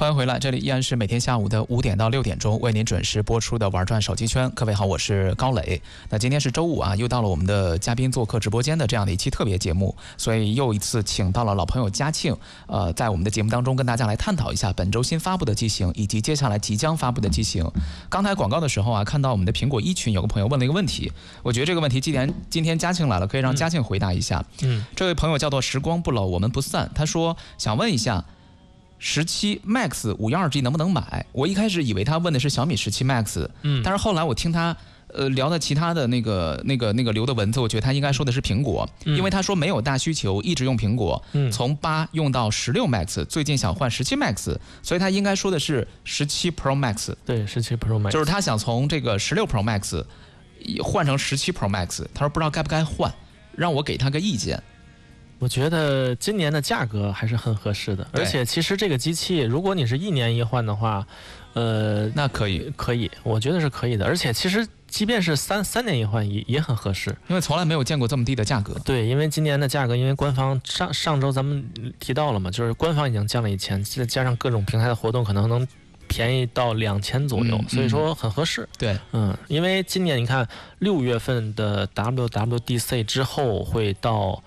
欢迎回来，这里依然是每天下午的5点到6点钟为您准时播出的玩转手机圈。各位好，我是高磊。那今天是周五啊，又到了我们的嘉宾做客直播间的这样的一期特别节目，所以又一次请到了老朋友嘉庆，在我们的节目当中跟大家来探讨一下本周新发布的机型以及接下来即将发布的机型。刚才广告的时候啊，看到我们的苹果1群有个朋友问了一个问题，我觉得这个问题既然今天嘉庆来了，可以让嘉庆回答一下。这位朋友叫做时光不老我们不散，他说想问一下17 Max 512G 能不能买？我一开始以为他问的是小米17 Max，但是后来我听他聊的其他的那个留的文字，我觉得他应该说的是苹果，因为他说没有大需求，一直用苹果，从8用到16 Max， 最近想换17 Max， 所以他应该说的是17 Pro Max。 对，17 Pro Max， 就是他想从这个16 Pro Max 换成17 Pro Max， 他说不知道该不该换，让我给他个意见。 我觉得今年的价格还是很合适的，而且其实这个机器，如果你是1年一换的话， 那可以， 我觉得是可以的。而且其实即便是三年一换也很合适， 因为从来没有见过这么低的价格。 对，因为今年的价格，因为官方上周咱们提到了嘛，就是官方已经降了1000，再加上各种平台的活动，可能便宜到2000左右，所以说很合适。 对， 因为今年你看6月份的 WWDC 之后会到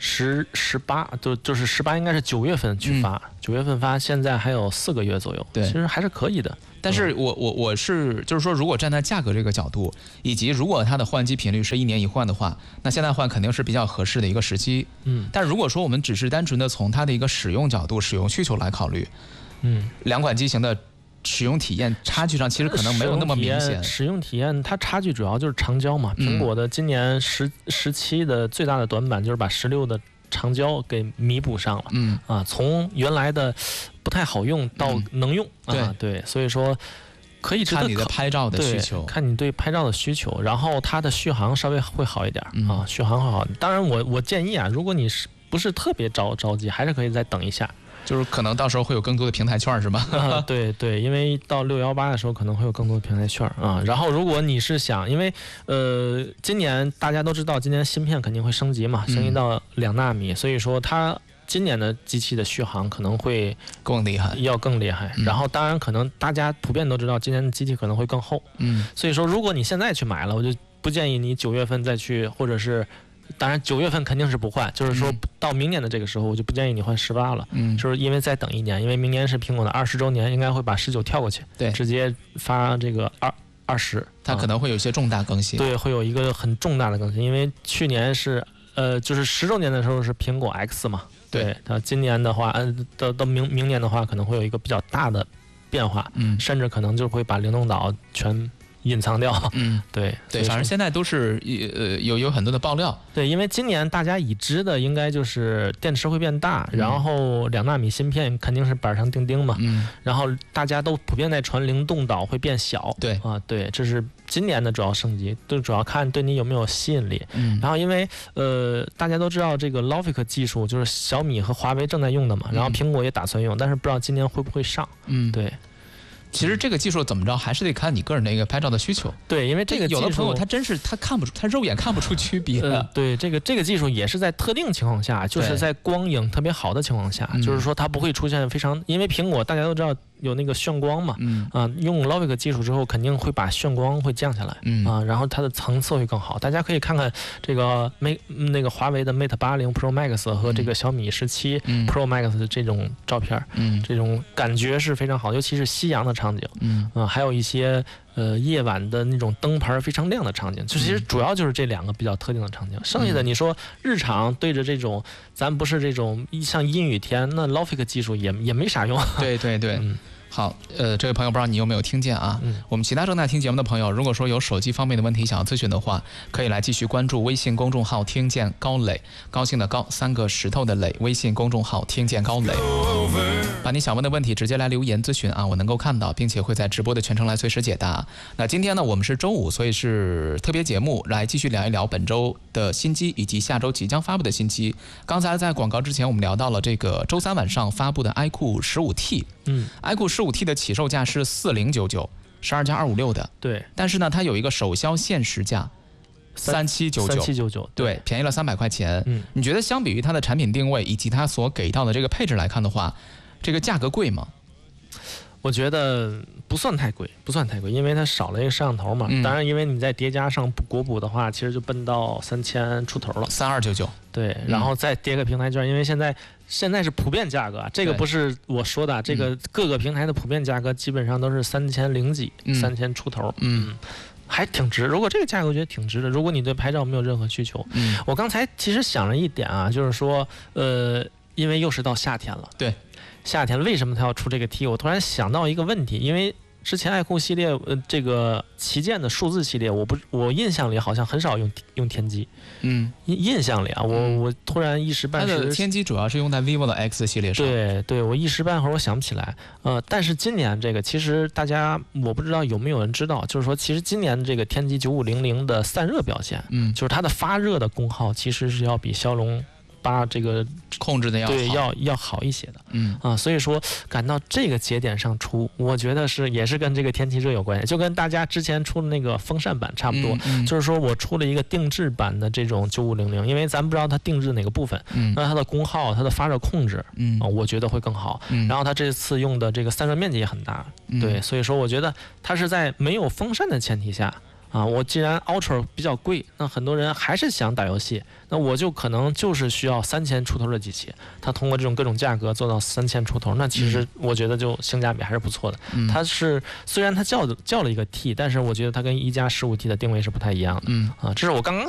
18，就是18应该是9月份去发，9月份发，现在还有4个月左右， 对， 其实还是可以的。 但是我是就是说，如果站在价格这个角度，以及如果它的换机频率是1年一换的话，那现在换肯定是比较合适的一个时机。但如果说我们只是单纯的从它的一个使用角度、使用需求来考虑，两款机型的使用体验差距上其实可能没有那么明显。 使用体验它差距主要就是长焦嘛。苹果的今年17的最大的短板就是把16的长焦给弥补上了。从原来的不太好用到能用。对，所以说可以看你的拍照的需求， 看你对拍照的需求，然后它的续航稍微会好一点续航会好。当然我建议啊，如果你不是特别着急，还是可以再等一下。 就是可能到时候会有更多的平台券是吗？ 对，因为到618的时候可能会有更多的平台券然后如果你是想，因为今年大家都知道，今年芯片肯定会升级嘛，升级到2纳米，所以说它今年的机器的续航可能会更厉害， 要更厉害。然后当然可能大家普遍都知道，今年的机器可能会更厚。所以说如果你现在去买了，我就不建议你9月份再去，或者是。当然9月份肯定是不换，就是说到明年的这个时候，我就不建议你换18了，就是因为再等1年，因为明年是苹果的20周年，应该会把19跳过去， 对， 直接发这个20， 它可能会有一些重大更新， 对，会有一个很重大的更新，因为去年是就是10周年的时候是苹果 X 嘛，对，它今年的话，到明年的话，可能会有一个比较大的变化，甚至可能就会把灵动岛全隐藏掉。对， 反正现在都是有很多的爆料。 对，因为今年大家已知的应该就是电池会变大，然后2纳米芯片肯定是板上钉钉嘛。然后大家都普遍在传灵动岛会变小。对，这是今年的主要升级，都主要看对你有没有吸引力。然后因为大家都知道这个 Logic 技术就是小米和华为正在用的嘛，然后苹果也打算用，但是不知道今年会不会上。对。 其实这个技术怎么着，还是得看你个人的一个拍照的需求。 对，因为这个技术有的朋友他真是他看不出，他肉眼看不出区别。 对，这个技术也是在特定情况下，就是在光影特别好的情况下，就是说它不会出现非常，因为苹果大家都知道有那个眩光嘛，用 Logic 技术之后肯定会把眩光会降下来，然后它的层次会更好。大家可以看看这个那个华为的 Mate 80 Pro Max 和这个小米17 Pro Max 的这种照片，这种感觉是非常好，尤其是夕阳的场景，还有一些夜晚的那种灯牌非常亮的场景，就其实主要就是这2个比较特定的场景。剩下的你说日常对着这种，咱不是这种像阴雨天，那 Logic 技术也没啥用。 对。好，这位朋友不知道你有没有听见啊？我们其他正在听节目的朋友，如果说有手机方面的问题想要咨询的话，可以来继续关注微信公众号听见高磊，高兴的高，3个石头的磊，微信公众号听见高磊，把你想问的问题直接来留言咨询啊，我能够看到，并且会在直播的全程来随时解答。那今天呢，我们是周五，所以是特别节目，来继续聊一聊本周的新机以及下周即将发布的新机。刚才在广告之前，我们聊到了这个周3晚上发布的 iQOO 15T。iQOO 15T 的起售价是4099， 12+256的。 对， 但是呢，它有一个首销限时价3799，对，便宜了300块钱。你觉得相比于它的产品定位以及它所给到的这个配置来看的话，这个价格贵吗？ 我觉得不算太贵，因为它少了一个摄像头嘛。当然，因为你再叠加上国补的话，其实就奔到3000出头了 ，3299。对， 然后再叠个平台券，因为现在是普遍价格，这个不是我说的，这个各个平台的普遍价格基本上都是3000几，3000出头。还挺值。如果这个价格，我觉得挺值的。如果你对拍照没有任何需求，我刚才其实想了一点啊，就是说，因为又是到夏天了， 对。 夏天为什么它要出这个 T？ 我突然想到一个问题，因为之前爱酷系列这个旗舰的数字系列，我印象里好像很少用天机。印象里啊，我突然一时半时， 它的天机主要是用在 vivo 的 X 系列上。 对，我一时半会儿我想不起来。但是今年这个其实大家我不知道有没有人知道，就是说其实今年这个天机9500的散热表现，就是它的发热的功耗其实是要比骁龙8这个控制的要好一些的，所以说赶到这个节点上出，我觉得也是跟这个天气热有关系，就跟大家之前出的那个风扇版差不多，就是说我出了一个定制版的这种9500，因为咱不知道它定制哪个部分，那它的功耗、它的发热控制，我觉得会更好，然后它这次用的这个散热面积也很大，对，所以说我觉得它是在没有风扇的前提下。我既然 Ultra 比较贵，那很多人还是想打游戏，那我就可能就是需要3000出头的机器，它通过这种各种价格做到3000出头，那其实我觉得就性价比还是不错的。它虽然它叫了一个 T， 但是我觉得它跟1加15T的定位是不太一样的。这是我刚刚